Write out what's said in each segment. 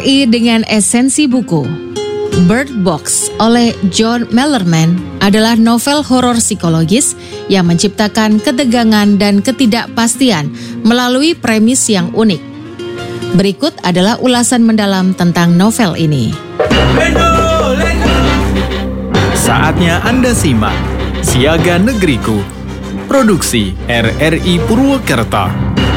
RRI dengan esensi buku. Bird Box oleh John Mellerman adalah novel horor psikologis yang menciptakan ketegangan dan ketidakpastian melalui premis yang unik. Berikut adalah ulasan mendalam tentang novel ini. Saatnya Anda simak Siaga Negeriku, produksi RRI Purwokerto.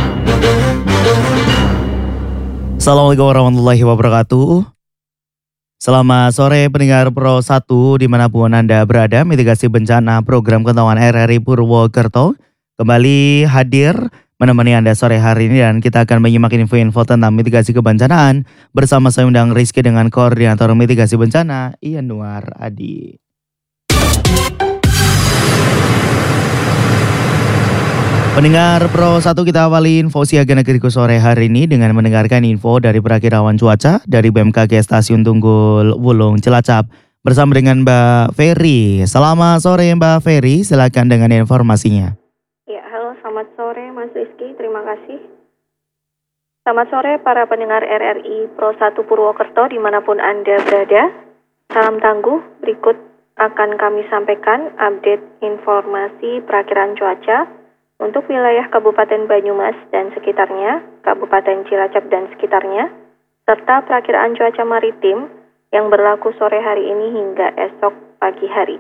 Assalamualaikum warahmatullahi wabarakatuh. Selamat sore pendengar Pro 1 dimanapun Anda berada. Mitigasi bencana program ketahuan RRI Purwokerto kembali hadir menemani Anda sore hari ini, dan kita akan menyimak info-info tentang mitigasi kebencanaan bersama saya undang Rizky dengan Koordinator Mitigasi Bencana Ian Nuar Adi. Pendengar Pro 1, kita awali info Siaga Negeriku sore hari ini dengan mendengarkan info dari perakiraan cuaca dari BMKG Stasiun Tunggul Wulung Cilacap bersama dengan Mbak Ferry. Selamat sore Mbak Ferry, silakan dengan informasinya. Ya, halo, selamat sore Mas Rizky, terima kasih. Selamat sore para pendengar RRI Pro 1 Purwokerto dimanapun Anda berada. Salam tangguh, berikut akan kami sampaikan update informasi perakiraan cuaca untuk wilayah Kabupaten Banyumas dan sekitarnya, Kabupaten Cilacap dan sekitarnya, serta perakiraan cuaca maritim yang berlaku sore hari ini hingga esok pagi hari.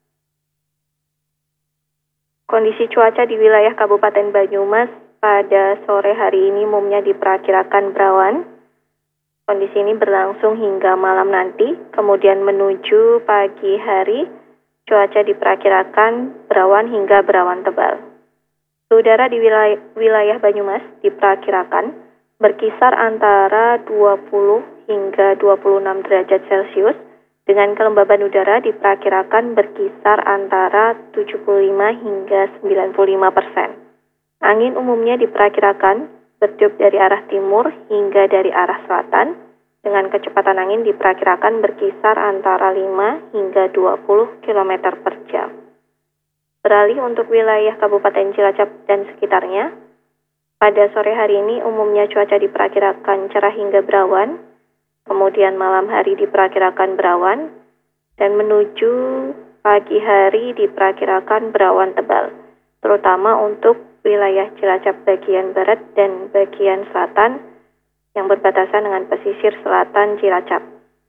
Kondisi cuaca di wilayah Kabupaten Banyumas pada sore hari ini umumnya diperkirakan berawan. Kondisi ini berlangsung hingga malam nanti, kemudian menuju pagi hari, cuaca diperkirakan berawan hingga berawan tebal. Udara di wilayah Banyumas diperkirakan berkisar antara 20 hingga 26 derajat Celcius dengan kelembaban udara diperkirakan berkisar antara 75 hingga 95%. Angin umumnya diperkirakan bertiup dari arah timur hingga dari arah selatan dengan kecepatan angin diperkirakan berkisar antara 5 hingga 20 km per jam. Beralih untuk wilayah Kabupaten Cilacap dan sekitarnya, pada sore hari ini umumnya cuaca diperkirakan cerah hingga berawan, kemudian malam hari diperkirakan berawan, dan menuju pagi hari diperkirakan berawan tebal, terutama untuk wilayah Cilacap bagian barat dan bagian selatan yang berbatasan dengan pesisir selatan Cilacap.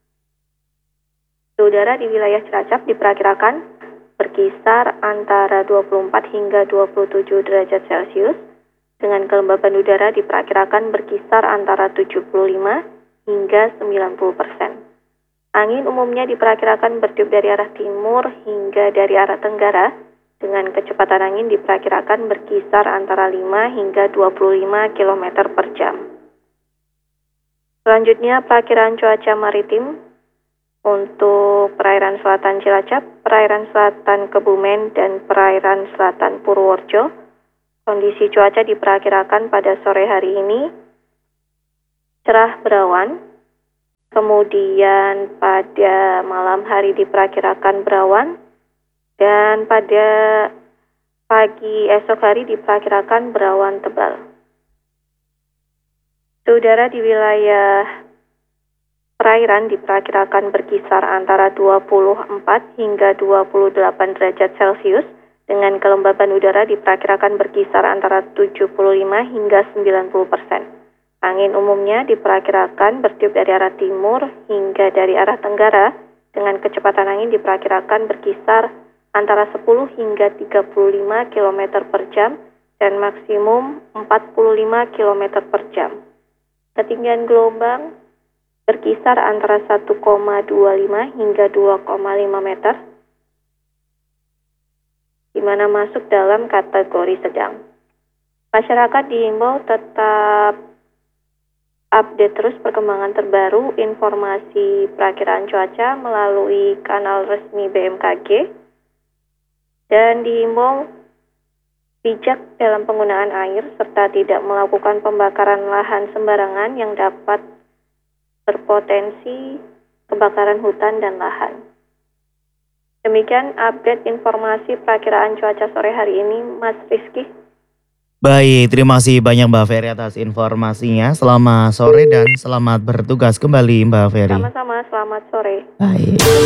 Udara di wilayah Cilacap diperkirakan berkisar antara 24 hingga 27 derajat Celcius dengan kelembaban udara diperkirakan berkisar antara 75 hingga 90%. Angin umumnya diperkirakan bertiup dari arah timur hingga dari arah tenggara dengan kecepatan angin diperkirakan berkisar antara 5 hingga 25 km per jam. Selanjutnya perakiraan cuaca maritim untuk perairan selatan Cilacap, perairan selatan Kebumen, dan perairan selatan Purworejo. Kondisi cuaca diperkirakan pada sore hari ini cerah berawan, kemudian pada malam hari diperkirakan berawan, dan pada pagi esok hari diperkirakan berawan tebal. Udara di wilayah perairan diperkirakan berkisar antara 24 hingga 28 derajat Celcius dengan kelembaban udara diperkirakan berkisar antara 75 hingga 90%. Angin umumnya diperkirakan bertiup dari arah timur hingga dari arah tenggara dengan kecepatan angin diperkirakan berkisar antara 10 hingga 35 km per jam dan maksimum 45 km per jam. Ketinggian gelombang berkisar antara 1,25 hingga 2,5 meter, di mana masuk dalam kategori sedang. Masyarakat diimbau tetap update terus perkembangan terbaru informasi perakiraan cuaca melalui kanal resmi BMKG, dan diimbau bijak dalam penggunaan air serta tidak melakukan pembakaran lahan sembarangan yang dapat berpotensi kebakaran hutan dan lahan. Demikian update informasi perakiraan cuaca sore hari ini, Mas Rizky. Baik, terima kasih banyak Mbak Ferry atas informasinya. Selamat sore dan selamat bertugas kembali Mbak Ferry. Sama-sama, selamat sore. Baik.